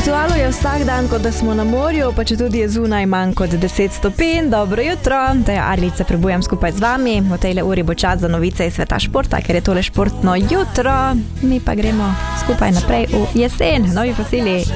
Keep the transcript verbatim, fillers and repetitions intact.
Portugalu je vsak dan, kot da smo na morju, pa če tudi je zunaj manj kot deset stopinj. Dobro jutro, to je Arlica, prebujam skupaj z vami. V tejle uri bo čas za novice iz sveta športa, ker je tole športno jutro. Mi pa gremo skupaj naprej v jesen, novi fosili.